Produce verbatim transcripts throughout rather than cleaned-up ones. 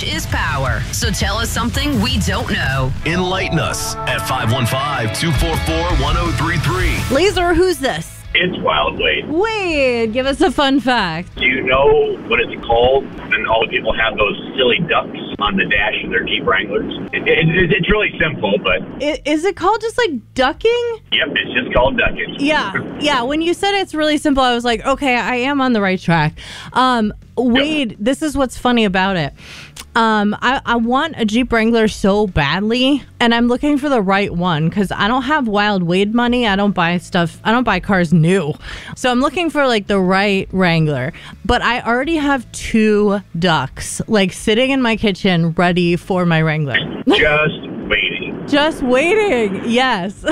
Knowledge is power. So tell us something we don't know. Enlighten us at five one five, two four four, one oh three three. Laser, who's this? It's Wild Wade. Wade, give us a fun fact. Do you know what it's called when all the people have those silly ducks on the dash of their Jeep Wranglers? It, it, it's really simple, but... I, is it called just like ducking? Yep, it's just called ducking. Yeah, yeah. When you said it's really simple, I was like, okay, I am on the right track. Um, Wade, yep. This is what's funny about it. Um, I, I want a Jeep Wrangler so badly, and I'm looking for the right one because I don't have Wild Wade money. I don't buy stuff. I don't buy cars new. So I'm looking for like the right Wrangler. But I already have two ducks like sitting in my kitchen ready for my Wrangler. Just waiting. Just waiting. Yes.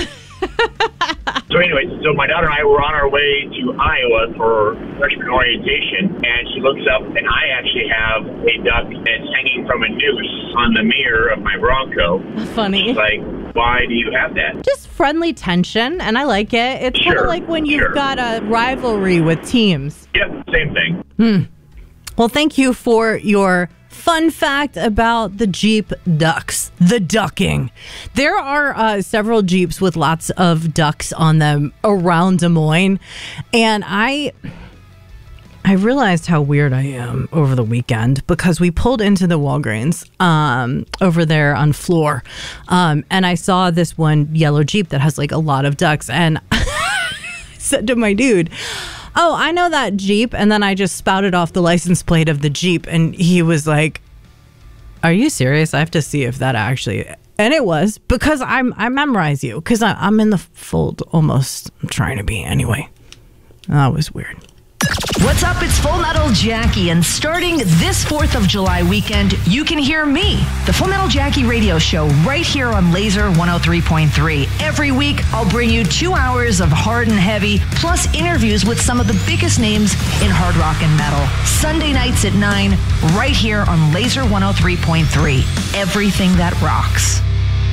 So anyway, so my daughter and I were on our way to Iowa for freshman orientation, and she looks up, and I actually have a duck that's hanging from a noose on the mirror of my Bronco. Funny. She's like, why do you have that? Just friendly tension, and I like it. It's sure, kind of like when you've sure. got a rivalry with teams. Yep, same thing. Hmm. Well, thank you for your fun fact about the Jeep ducks, the ducking. There are uh, several Jeeps with lots of ducks on them around Des Moines, and I I realized how weird I am over the weekend because we pulled into the Walgreens um, over there on Floor, um, and I saw this one yellow Jeep that has like a lot of ducks, and I said to my dude, oh, I know that Jeep. And then I just spouted off the license plate of the Jeep. And he was like, are you serious? I have to see if that actually... And it was, because I'm, I memorize you. Because I'm in the fold almost. I'm trying to be anyway. That was weird. What's up? It's Full Metal Jackie, and starting this fourth of July weekend, you can hear me, the Full Metal Jackie radio show, right here on Laser one oh three point three. Every week, I'll bring you two hours of hard and heavy, plus interviews with some of the biggest names in hard rock and metal. Sunday nights at nine, right here on Laser one oh three point three. Everything that rocks.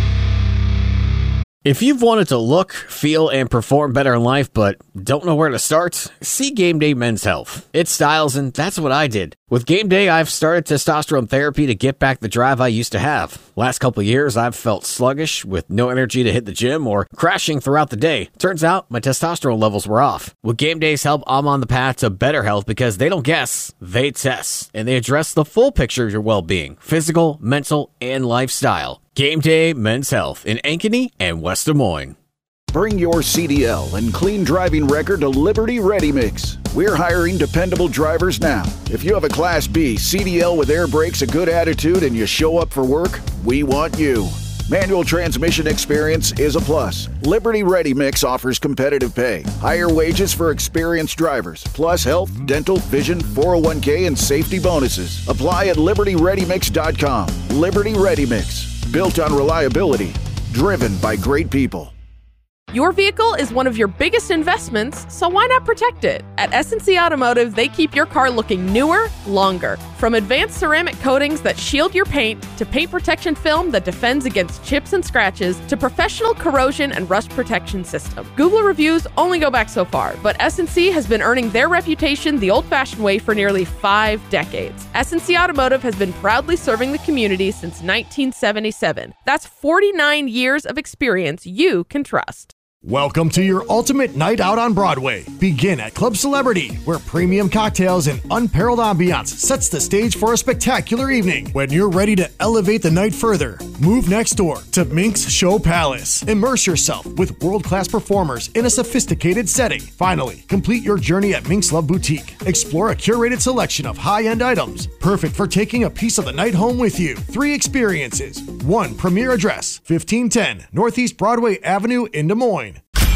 If you've wanted to look, feel, and perform better in life but don't know where to start, see Game Day Men's Health. It styles, and that's what I did. With Game Day, I've started testosterone therapy to get back the drive I used to have. Last couple of years, I've felt sluggish, with no energy to hit the gym, or crashing throughout the day. Turns out, my testosterone levels were off. With Game Day's help, I'm on the path to better health because they don't guess, they test. And they address the full picture of your well-being, physical, mental, and lifestyle. Game Day Men's Health in Ankeny and West Des Moines. Bring your C D L and clean driving record to Liberty Ready Mix. We're hiring dependable drivers now. If you have a Class B, C D L with air brakes, a good attitude, and you show up for work, we want you. Manual transmission experience is a plus. Liberty Ready Mix offers competitive pay, higher wages for experienced drivers, plus health, dental, vision, four oh one k, and safety bonuses. Apply at liberty ready mix dot com. Liberty Ready Mix. Built on reliability, driven by great people. Your vehicle is one of your biggest investments, so why not protect it? At S and C Automotive, they keep your car looking newer, longer. From advanced ceramic coatings that shield your paint, to paint protection film that defends against chips and scratches, to professional corrosion and rust protection system. Google reviews only go back so far, but S and C has been earning their reputation the old-fashioned way for nearly five decades. S and C Automotive has been proudly serving the community since nineteen seventy-seven. That's forty-nine years of experience you can trust. Welcome to your ultimate night out on Broadway. Begin at Club Celebrity, where premium cocktails and unparalleled ambiance sets the stage for a spectacular evening. When you're ready to elevate the night further, move next door to Minx Show Palace. Immerse yourself with world-class performers in a sophisticated setting. Finally, complete your journey at Minx Love Boutique. Explore a curated selection of high-end items, perfect for taking a piece of the night home with you. Three experiences, one premier address, fifteen ten Northeast Broadway Avenue in Des Moines.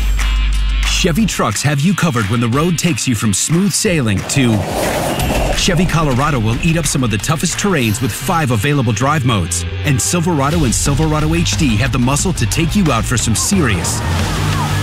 Chevy trucks have you covered when the road takes you from smooth sailing to... Chevy Colorado will eat up some of the toughest terrains with five available drive modes. And Silverado and Silverado H D have the muscle to take you out for some serious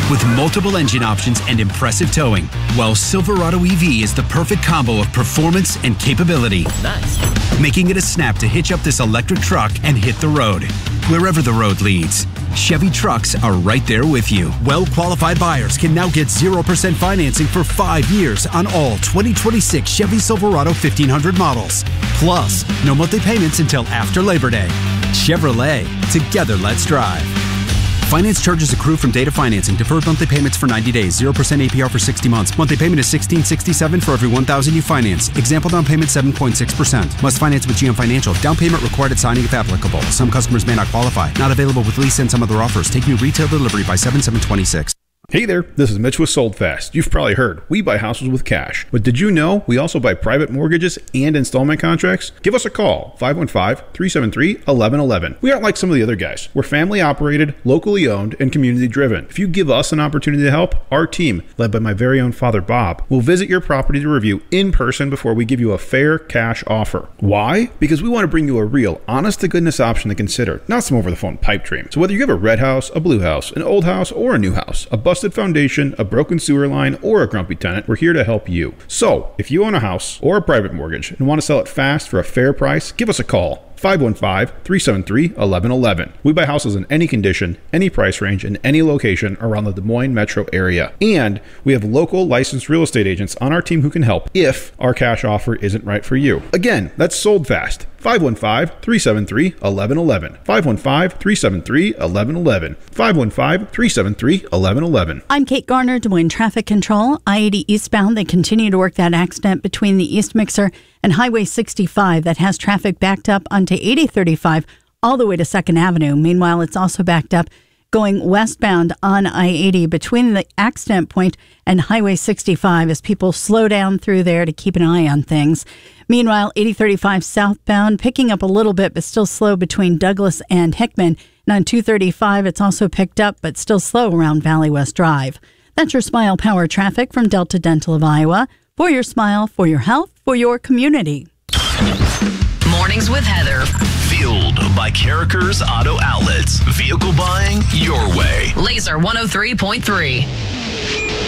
with multiple engine options and impressive towing, while Silverado E V is the perfect combo of performance and capability. Nice. Making it a snap to hitch up this electric truck and hit the road. Wherever the road leads, Chevy trucks are right there with you. Well-qualified buyers can now get zero percent financing for five years on all twenty twenty-six Chevy Silverado fifteen hundred models. Plus, no monthly payments until after Labor Day. Chevrolet, together let's drive. Finance charges accrue from date of financing. Deferred monthly payments for ninety days. zero percent A P R for sixty months. Monthly payment is sixteen sixty-seven for every one thousand you finance. Example down payment seven point six percent. Must finance with G M Financial. Down payment required at signing if applicable. Some customers may not qualify. Not available with lease and some other offers. Take new retail delivery by seven seven twenty-six. Hey there, this is Mitch with Sold Fast. You've probably heard, we buy houses with cash. But did you know we also buy private mortgages and installment contracts? Give us a call, five one five, three seven three, one one one one. We aren't like some of the other guys. We're family operated, locally owned, and community driven. If you give us an opportunity to help, our team, led by my very own father Bob, will visit your property to review in person before we give you a fair cash offer. Why? Because we want to bring you a real, honest-to-goodness option to consider, not some over-the-phone pipe dream. So whether you have a red house, a blue house, an old house, or a new house, a bus foundation, a broken sewer line, or a grumpy tenant, we're here to help you. So, if you own a house or a private mortgage and want to sell it fast for a fair price, give us a call. five one five, three seven three, one one one one. We buy houses in any condition, any price range, and any location around the Des Moines metro area. And we have local licensed real estate agents on our team who can help if our cash offer isn't right for you. Again, that's Sold Fast. five one five, three seven three, one one one one. five one five, three seven three, one one one one. five one five, three seven three, one one one one. I'm Kate Garner, Des Moines Traffic Control. I eighty eastbound, they continue to work that accident between the East Mixer and Highway sixty-five that has traffic backed up onto eighty thirty-five all the way to second Avenue. Meanwhile, it's also backed up going westbound on I eighty between the accident point and Highway sixty-five as people slow down through there to keep an eye on things. Meanwhile, eighty thirty-five southbound picking up a little bit, but still slow between Douglas and Hickman. And on two thirty-five, it's also picked up, but still slow around Valley West Drive. That's your Smile Power traffic from Delta Dental of Iowa. For your smile, for your health, for your community. Mornings with Heather. Fueled by Carrickers Auto Outlets. Vehicle buying your way. Laser one oh three point three.